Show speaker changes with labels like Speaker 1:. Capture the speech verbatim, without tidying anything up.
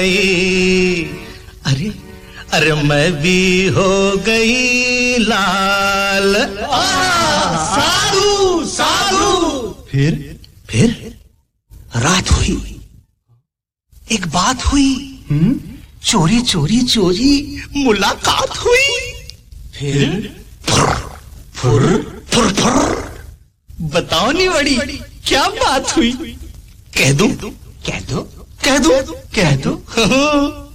Speaker 1: अरे अरे मैं भी हो गई लाल।
Speaker 2: साधु साधु।
Speaker 1: फिर फिर रात हुई, एक बात हुई, हम्म चोरी चोरी चोरी मुलाकात हुई। फिर फुर फुर फुर फुर। बताओ नहीं बड़ी क्या बात हुई? कह दूं? कह दो कह दो कह दो